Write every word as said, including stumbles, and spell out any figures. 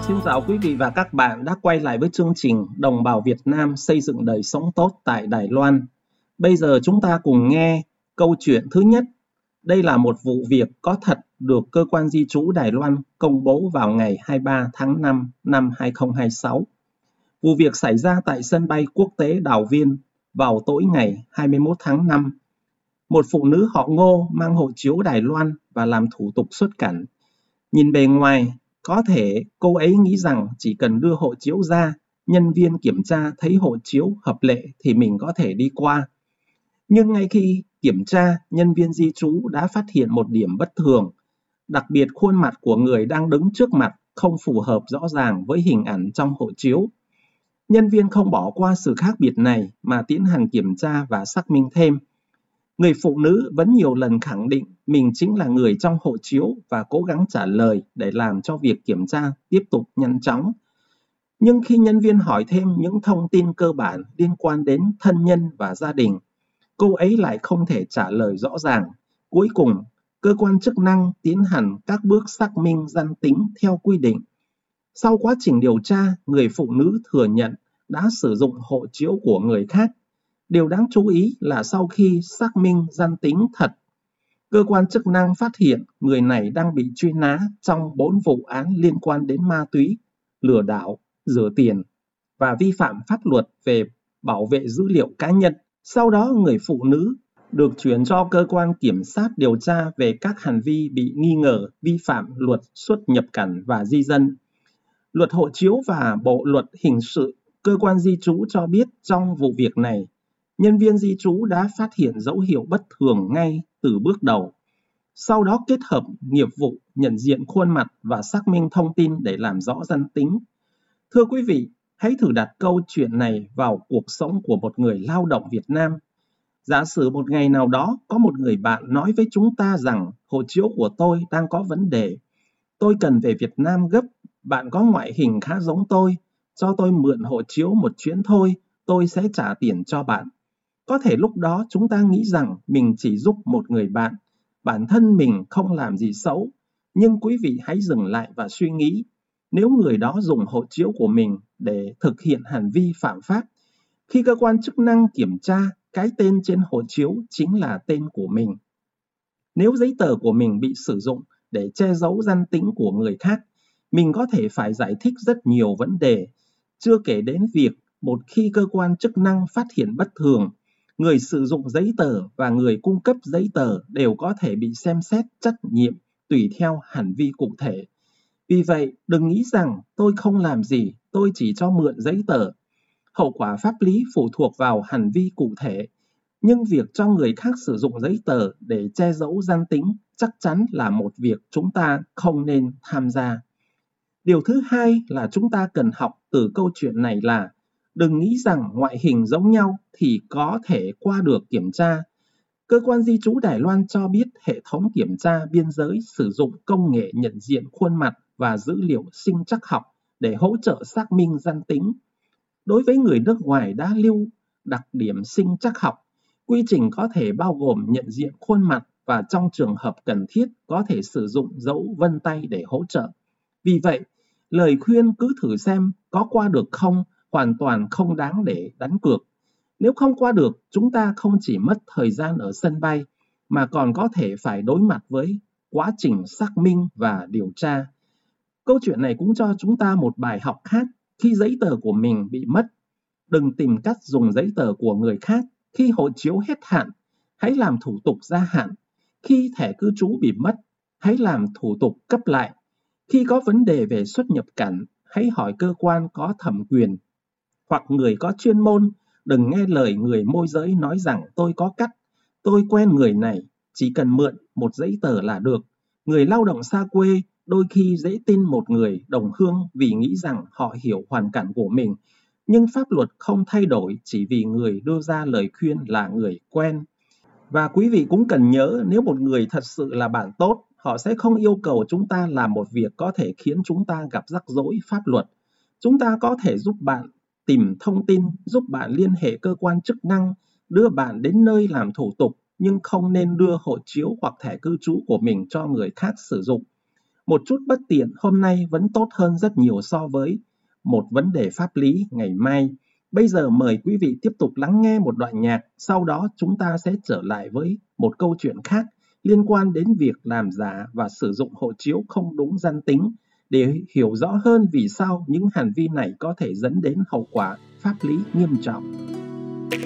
Xin chào quý vị và các bạn đã quay lại với chương trình Đồng bào Việt Nam xây dựng đời sống tốt tại Đài Loan. Bây giờ chúng ta cùng nghe câu chuyện thứ nhất. Đây là một vụ việc có thật được Cơ quan Di trú Đài Loan công bố vào ngày hai mươi ba tháng năm năm hai nghìn không trăm hai mươi sáu. Vụ việc xảy ra tại sân bay quốc tế Đào Viên vào tối ngày hai mươi mốt tháng năm. Một phụ nữ họ Ngô mang hộ chiếu Đài Loan và làm thủ tục xuất cảnh. Nhìn bề ngoài, có thể cô ấy nghĩ rằng chỉ cần đưa hộ chiếu ra, nhân viên kiểm tra thấy hộ chiếu hợp lệ thì mình có thể đi qua. Nhưng ngay khi kiểm tra, nhân viên di trú đã phát hiện một điểm bất thường. Đặc biệt khuôn mặt của người đang đứng trước mặt không phù hợp rõ ràng với hình ảnh trong hộ chiếu. Nhân viên không bỏ qua sự khác biệt này mà tiến hành kiểm tra và xác minh thêm. Người phụ nữ vẫn nhiều lần khẳng định mình chính là người trong hộ chiếu và cố gắng trả lời để làm cho việc kiểm tra tiếp tục nhanh chóng. Nhưng khi nhân viên hỏi thêm những thông tin cơ bản liên quan đến thân nhân và gia đình, cô ấy lại không thể trả lời rõ ràng. Cuối cùng, cơ quan chức năng tiến hành các bước xác minh danh tính theo quy định. Sau quá trình điều tra, người phụ nữ thừa nhận đã sử dụng hộ chiếu của người khác. Điều đáng chú ý là sau khi xác minh danh tính thật, cơ quan chức năng phát hiện người này đang bị truy nã trong bốn vụ án liên quan đến ma túy, lừa đảo, rửa tiền và vi phạm pháp luật về bảo vệ dữ liệu cá nhân. Sau đó, người phụ nữ được chuyển cho cơ quan kiểm sát điều tra về các hành vi bị nghi ngờ vi phạm luật xuất nhập cảnh và di dân, luật hộ chiếu và bộ luật hình sự. Cơ quan di trú cho biết trong vụ việc này, nhân viên di trú đã phát hiện dấu hiệu bất thường ngay từ bước đầu. Sau đó kết hợp nghiệp vụ nhận diện khuôn mặt và xác minh thông tin để làm rõ danh tính. Thưa quý vị, hãy thử đặt câu chuyện này vào cuộc sống của một người lao động Việt Nam. Giả sử một ngày nào đó có một người bạn nói với chúng ta rằng hộ chiếu của tôi đang có vấn đề. Tôi cần về Việt Nam gấp, bạn có ngoại hình khá giống tôi, cho tôi mượn hộ chiếu một chuyến thôi, tôi sẽ trả tiền cho bạn. Có thể lúc đó chúng ta nghĩ rằng mình chỉ giúp một người bạn, bản thân mình không làm gì xấu. Nhưng quý vị hãy dừng lại và suy nghĩ, nếu người đó dùng hộ chiếu của mình để thực hiện hành vi phạm pháp, khi cơ quan chức năng kiểm tra, cái tên trên hộ chiếu chính là tên của mình. Nếu giấy tờ của mình bị sử dụng để che giấu danh tính của người khác, mình có thể phải giải thích rất nhiều vấn đề. Chưa kể đến việc một khi cơ quan chức năng phát hiện bất thường, người sử dụng giấy tờ và người cung cấp giấy tờ đều có thể bị xem xét trách nhiệm tùy theo hành vi cụ thể. Vì vậy, đừng nghĩ rằng tôi không làm gì, tôi chỉ cho mượn giấy tờ. Hậu quả pháp lý phụ thuộc vào hành vi cụ thể, nhưng việc cho người khác sử dụng giấy tờ để che giấu danh tính chắc chắn là một việc chúng ta không nên tham gia. Điều thứ hai là chúng ta cần học từ câu chuyện này là đừng nghĩ rằng ngoại hình giống nhau thì có thể qua được kiểm tra. Cơ quan di trú Đài Loan cho biết hệ thống kiểm tra biên giới sử dụng công nghệ nhận diện khuôn mặt và dữ liệu sinh trắc học để hỗ trợ xác minh danh tính. Đối với người nước ngoài đã lưu đặc điểm sinh trắc học, quy trình có thể bao gồm nhận diện khuôn mặt và trong trường hợp cần thiết có thể sử dụng dấu vân tay để hỗ trợ. Vì vậy, lời khuyên cứ thử xem có qua được không hoàn toàn không đáng để đánh cược. Nếu không qua được, chúng ta không chỉ mất thời gian ở sân bay mà còn có thể phải đối mặt với quá trình xác minh và điều tra. Câu chuyện này cũng cho chúng ta một bài học khác. Khi giấy tờ của mình bị mất, đừng tìm cách dùng giấy tờ của người khác. Khi hộ chiếu hết hạn, hãy làm thủ tục gia hạn. Khi thẻ cư trú bị mất, hãy làm thủ tục cấp lại. Khi có vấn đề về xuất nhập cảnh, hãy hỏi cơ quan có thẩm quyền hoặc người có chuyên môn. Đừng nghe lời người môi giới nói rằng tôi có cách, tôi quen người này, chỉ cần mượn một giấy tờ là được. Người lao động xa quê đôi khi dễ tin một người đồng hương vì nghĩ rằng họ hiểu hoàn cảnh của mình. Nhưng pháp luật không thay đổi chỉ vì người đưa ra lời khuyên là người quen. Và quý vị cũng cần nhớ, nếu một người thật sự là bạn tốt, họ sẽ không yêu cầu chúng ta làm một việc có thể khiến chúng ta gặp rắc rối pháp luật. Chúng ta có thể giúp bạn tìm thông tin, giúp bạn liên hệ cơ quan chức năng, đưa bạn đến nơi làm thủ tục, nhưng không nên đưa hộ chiếu hoặc thẻ cư trú của mình cho người khác sử dụng. Một chút bất tiện hôm nay vẫn tốt hơn rất nhiều so với một vấn đề pháp lý ngày mai. Bây giờ mời quý vị tiếp tục lắng nghe một đoạn nhạc, sau đó chúng ta sẽ trở lại với một câu chuyện khác liên quan đến việc làm giả và sử dụng hộ chiếu không đúng danh tính để hiểu rõ hơn vì sao những hành vi này có thể dẫn đến hậu quả pháp lý nghiêm trọng.